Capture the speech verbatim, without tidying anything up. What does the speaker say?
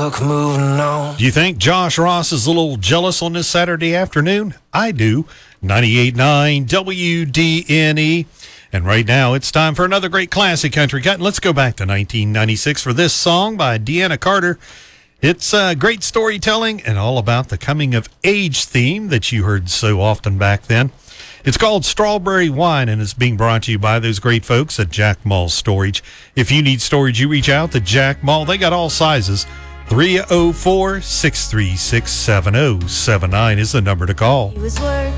look, moving on. Do you think Josh Ross is a little jealous on this Saturday afternoon? I do. ninety-eight point nine W D N E. And right now, it's time for another great classic country cut. And let's go back to nineteen ninety-six for this song by Deanna Carter. It's uh, great storytelling and all about the coming of age theme that you heard so often back then. It's called Strawberry Wine, and it's being brought to you by those great folks at Jack Mall Storage. If you need storage, you reach out to Jack Mall. They got all sizes. three oh four, six three six, seven oh seven nine is the number to call. He was working